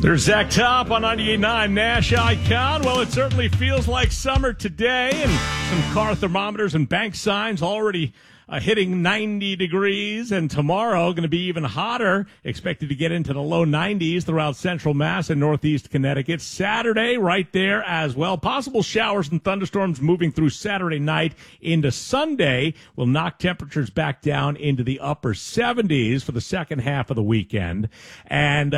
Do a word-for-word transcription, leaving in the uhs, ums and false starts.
There's Zach Top on ninety-eight point nine Nash Icon. Well, it certainly feels like summer today, and some car thermometers and bank signs already uh, hitting ninety degrees, and tomorrow going to be even hotter, expected to get into the low nineties throughout central Mass and northeast Connecticut. Saturday right there as well. Possible showers and thunderstorms moving through Saturday night into Sunday will knock temperatures back down into the upper seventies for the second half of the weekend. And